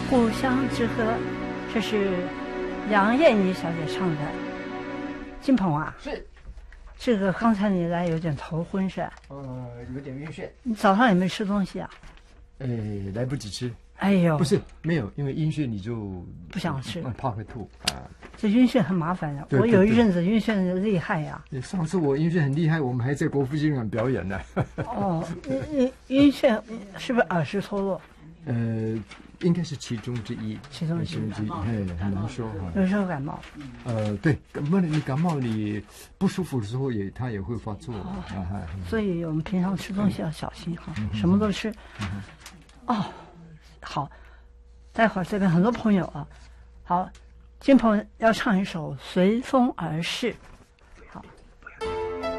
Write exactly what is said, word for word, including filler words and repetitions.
故乡之歌，这是梁燕妮小姐唱的。金鹏啊， 是， 这个刚才你来有点头昏是吧？ 呃，有点晕眩。 你早上有没有吃东西啊？ 哎，来不及吃。 哎呦， 不是没有，因为晕眩你就不想吃， 嗯、怕会吐啊。 这晕眩很麻烦的， 对对对我有一阵子晕眩的厉害呀、 啊。上次我晕眩很厉害，我们还在国父纪念馆表演呢。 哦，晕晕眩是不是耳石脱落？ 呃，应该是其中之一， 其中之一， 之一，哎，很难说哈。 有时候感冒。 呃，对，感冒你感冒你不舒服的时候也，它也会发作。哦啊、所以我们平常吃东西要小心哈，嗯、什么都吃。嗯、哦，好，待会儿这边很多朋友啊，好，金鹏要唱一首《随风而逝》。